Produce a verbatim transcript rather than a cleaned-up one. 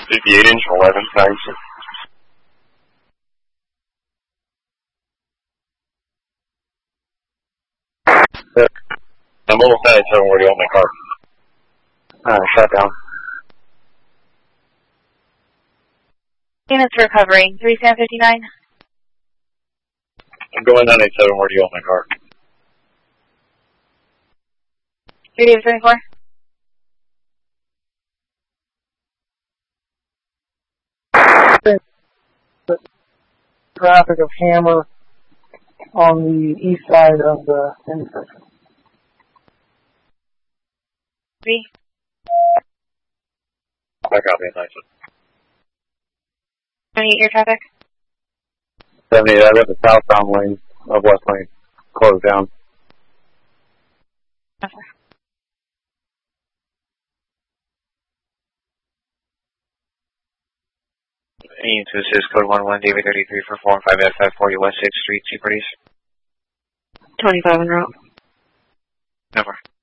fifty-eight inch, eleven, ninety-six. I'm almost ninety-seven, where do you want my car? Uh, shut down. Units recovery, three seven fifty-nine. I'm going ninety-seven, where do you want my car? three David twenty-four. Traffic of Hammer on the east side of the intersection. Three. I copy, nice. twenty-eight your traffic. seventy-eight, I got the southbound lane of West Lane closed down. Okay. Unit to assist code one one, David thirty-three for four and five at five forty West sixth Street, Chief Produce. twenty-five en route. Never.